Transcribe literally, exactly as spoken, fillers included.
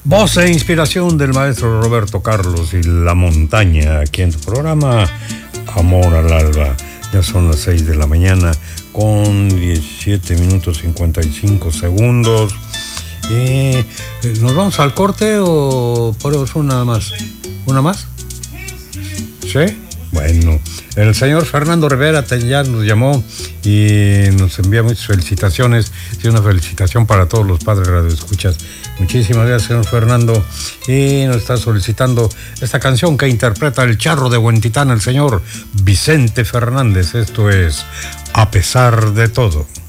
Voz e inspiración del maestro Roberto Carlos y La Montaña, aquí en tu programa Amor al Alba. Ya son las seis de la mañana con diecisiete minutos cincuenta y cinco segundos. Eh, ¿Nos vamos al corte o ponemos una más? ¿Una más? ¿Sí? Bueno, el señor Fernando Rivera ya nos llamó y nos envía muchas felicitaciones. Y una felicitación para todos los padres radioescuchas. Muchísimas gracias, señor Fernando. Y nos está solicitando esta canción que interpreta el charro de Huentitán, el señor Vicente Fernández. Esto es A Pesar de Todo.